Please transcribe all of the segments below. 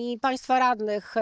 słowami państwa radnych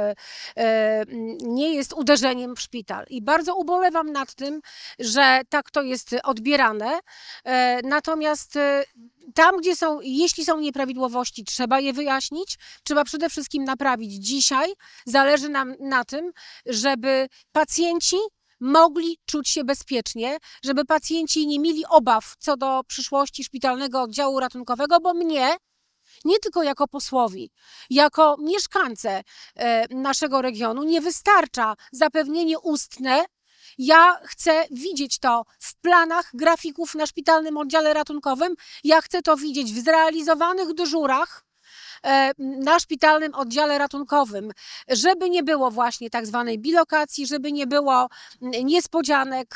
nie jest uderzeniem w szpital. I bardzo ubolewam nad tym, że tak to jest odbierane. Natomiast tam, jeśli są nieprawidłowości, trzeba je wyjaśnić, trzeba przede wszystkim naprawić dzisiaj. Zależy nam na tym, żeby pacjenci mogli czuć się bezpiecznie, żeby pacjenci nie mieli obaw co do przyszłości szpitalnego oddziału ratunkowego, bo mnie, nie tylko jako posłowi, jako mieszkance naszego regionu nie wystarcza zapewnienie ustne. Ja chcę widzieć to w planach grafików na szpitalnym oddziale ratunkowym, ja chcę to widzieć w zrealizowanych dyżurach na szpitalnym oddziale ratunkowym, żeby nie było właśnie tak zwanej bilokacji, żeby nie było niespodzianek.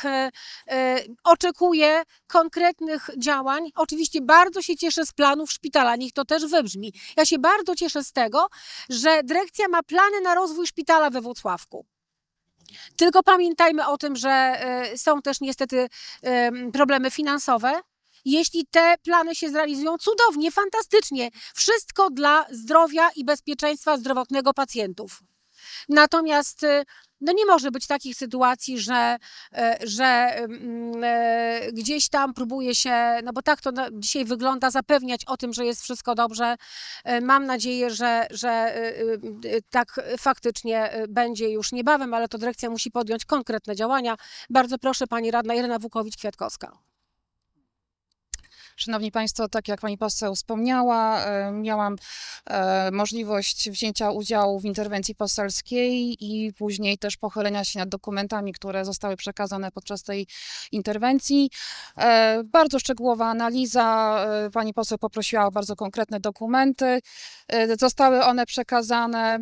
Oczekuję konkretnych działań. Oczywiście bardzo się cieszę z planów szpitala, niech to też wybrzmi. Ja się bardzo cieszę z tego, że dyrekcja ma plany na rozwój szpitala we Włocławku. Tylko pamiętajmy o tym, że są też niestety problemy finansowe. Jeśli te plany się zrealizują, cudownie, fantastycznie. Wszystko dla zdrowia i bezpieczeństwa zdrowotnego pacjentów. Natomiast no nie może być takich sytuacji, że gdzieś tam próbuje się, no bo tak to dzisiaj wygląda, zapewniać o tym, że jest wszystko dobrze. Mam nadzieję, że tak faktycznie będzie już niebawem, ale to dyrekcja musi podjąć konkretne działania. Bardzo proszę, pani radna Irena Wukowicz-Kwiatkowska. Szanowni Państwo, tak jak Pani poseł wspomniała, miałam możliwość wzięcia udziału w interwencji poselskiej i później też pochylenia się nad dokumentami, które zostały przekazane podczas tej interwencji. Bardzo szczegółowa analiza, Pani poseł poprosiła o bardzo konkretne dokumenty. Zostały one przekazane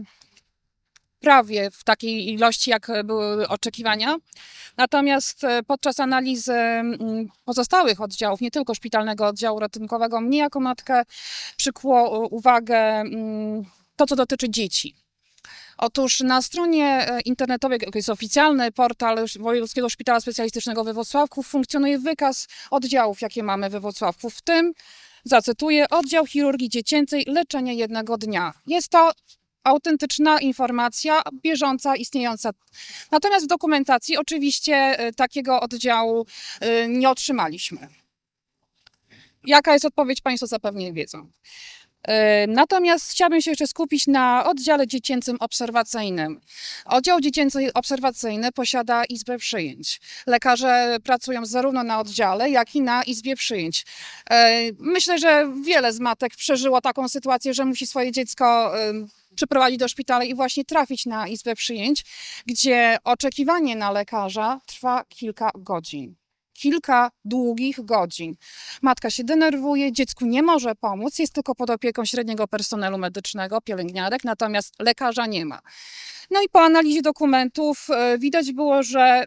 prawie w takiej ilości, jak były oczekiwania. Natomiast podczas analizy pozostałych oddziałów, nie tylko szpitalnego oddziału ratunkowego, mnie jako matkę przykuło uwagę to, co dotyczy dzieci. Otóż na stronie internetowej, to jest oficjalny portal Wojewódzkiego Szpitala Specjalistycznego we Włocławku, funkcjonuje wykaz oddziałów, jakie mamy we Włocławku, w tym, zacytuję, oddział chirurgii dziecięcej, leczenie jednego dnia. Jest to autentyczna informacja, bieżąca, istniejąca. Natomiast w dokumentacji oczywiście takiego oddziału nie otrzymaliśmy. Jaka jest odpowiedź, Państwo zapewne wiedzą. Natomiast chciałabym się jeszcze skupić na oddziale dziecięcym obserwacyjnym. Oddział dziecięcy obserwacyjny posiada izbę przyjęć. Lekarze pracują zarówno na oddziale, jak i na izbie przyjęć. Myślę, że wiele z matek przeżyło taką sytuację, że musi swoje dziecko przyprowadzić do szpitala i właśnie trafić na izbę przyjęć, gdzie oczekiwanie na lekarza trwa kilka godzin. Kilka długich godzin. Matka się denerwuje, dziecku nie może pomóc, jest tylko pod opieką średniego personelu medycznego, pielęgniarek, natomiast lekarza nie ma. No i po analizie dokumentów widać było, że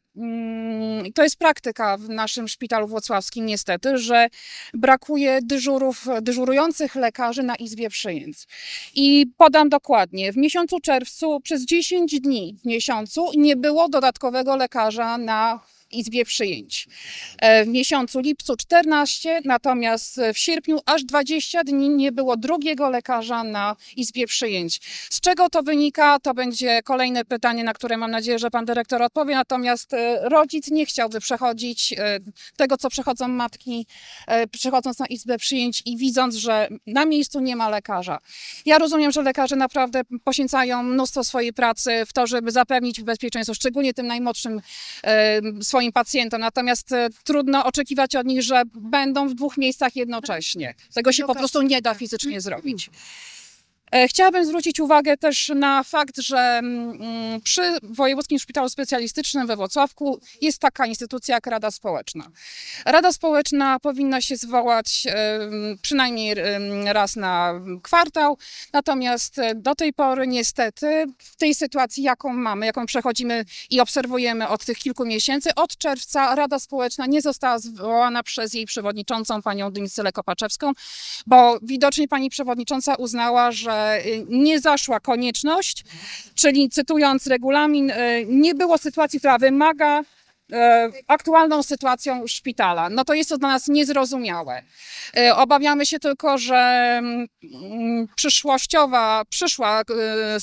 to jest praktyka w naszym szpitalu włocławskim niestety, że brakuje dyżurujących lekarzy na izbie przyjęć. I podam dokładnie, w miesiącu czerwcu przez 10 dni w miesiącu nie było dodatkowego lekarza na izbie przyjęć. W miesiącu lipcu 14, natomiast w sierpniu aż 20 dni nie było drugiego lekarza na izbie przyjęć. Z czego to wynika? To będzie kolejne pytanie, na które mam nadzieję, że pan dyrektor odpowie. Natomiast rodzic nie chciałby przechodzić tego, co przechodzą matki, przychodząc na izbę przyjęć i widząc, że na miejscu nie ma lekarza. Ja rozumiem, że lekarze naprawdę poświęcają mnóstwo swojej pracy w to, żeby zapewnić bezpieczeństwo, szczególnie tym najmłodszym swoim pacjentom. Natomiast trudno oczekiwać od nich, że będą w dwóch miejscach jednocześnie. Tego się po prostu nie da fizycznie zrobić. Chciałabym zwrócić uwagę też na fakt, że przy Wojewódzkim Szpitalu Specjalistycznym we Włocławku jest taka instytucja jak Rada Społeczna. Rada Społeczna powinna się zwołać przynajmniej raz na kwartał, natomiast do tej pory niestety w tej sytuacji, jaką mamy, jaką przechodzimy i obserwujemy od tych kilku miesięcy, od czerwca Rada Społeczna nie została zwołana przez jej przewodniczącą, panią Dymisylę Kopaczewską, bo widocznie pani przewodnicząca uznała, że nie zaszła konieczność, czyli cytując regulamin, nie było sytuacji, która wymaga aktualną sytuacją szpitala. No to jest to dla nas niezrozumiałe. Obawiamy się tylko, że przyszła